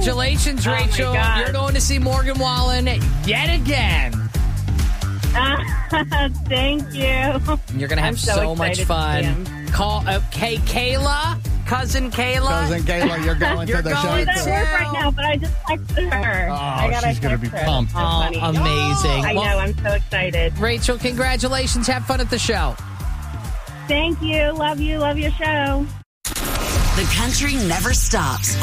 Congratulations, Rachel. God. You're going to see Morgan Wallen yet again. Thank you. You're going to have I'm so so much excited to fun. see him. Call Kayla, cousin Kayla. Cousin Kayla, you're going You're to the going show. She's to- at work right now, but I just texted her. I gotta she's gonna text be her. pumped. That's Oh, funny. amazing. I know. Well, I'm so excited. Rachel, congratulations. Have fun at the show. Thank you. Love you. Love your show. The country never stops.